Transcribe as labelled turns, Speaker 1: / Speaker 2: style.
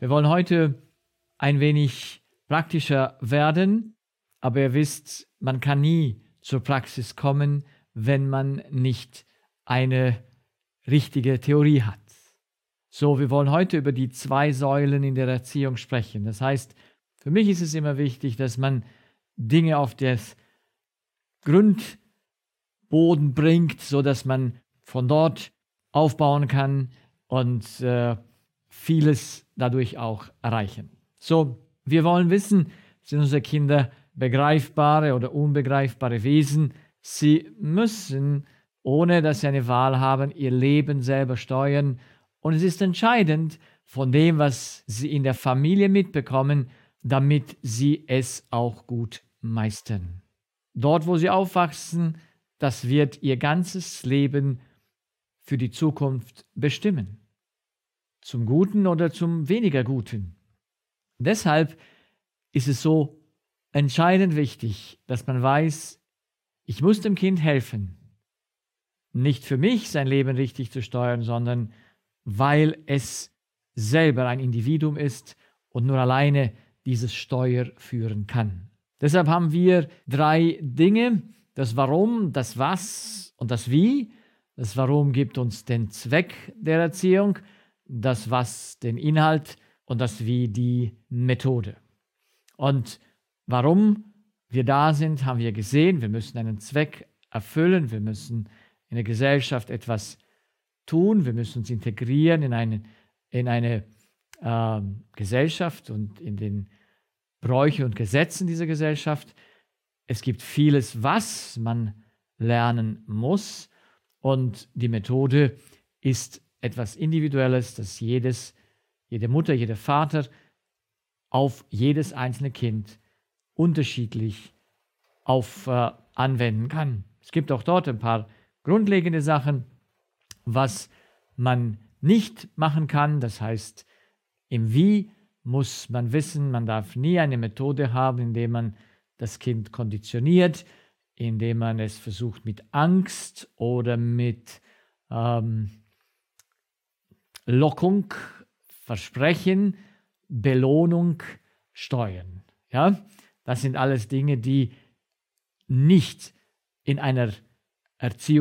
Speaker 1: Wir wollen heute ein wenig praktischer werden, aber ihr wisst, man kann nie zur Praxis kommen, wenn man nicht eine richtige Theorie hat. So, wir wollen heute über die 2 Säulen in der Erziehung sprechen. Das heißt, für mich ist es immer wichtig, dass man Dinge auf das Grundboden bringt, sodass man von dort aufbauen kann und vieles dadurch auch erreichen. So, wir wollen wissen, sind unsere Kinder begreifbare oder unbegreifbare Wesen? Sie müssen, ohne dass sie eine Wahl haben, ihr Leben selber steuern. Und es ist entscheidend von dem, was sie in der Familie mitbekommen, damit sie es auch gut meistern. Dort, wo sie aufwachsen, das wird ihr ganzes Leben für die Zukunft bestimmen. Zum Guten oder zum weniger Guten. Deshalb ist es so entscheidend wichtig, dass man weiß, ich muss dem Kind helfen. Nicht für mich, sein Leben richtig zu steuern, sondern weil es selber ein Individuum ist und nur alleine dieses Steuer führen kann. Deshalb haben wir 3 Dinge, das Warum, das Was und das Wie. Das Warum gibt uns den Zweck der Erziehung, das Was den Inhalt und das Wie die Methode. Und warum wir da sind, haben wir gesehen. Wir müssen einen Zweck erfüllen, wir müssen in der Gesellschaft etwas tun, wir müssen uns integrieren in eine Gesellschaft und in den Bräuche und Gesetzen dieser Gesellschaft. Es gibt vieles, was man lernen muss, und die Methode ist etwas Individuelles, das jede Mutter, jeder Vater auf jedes einzelne Kind unterschiedlich anwenden kann. Es gibt auch dort ein paar grundlegende Sachen, was man nicht machen kann. Das heißt, im Wie muss man wissen, man darf nie eine Methode haben, indem man das Kind konditioniert, indem man es versucht mit Angst oder mit Lockung, Versprechen, Belohnung steuern. Ja? Das sind alles Dinge, die nicht in einer Erziehung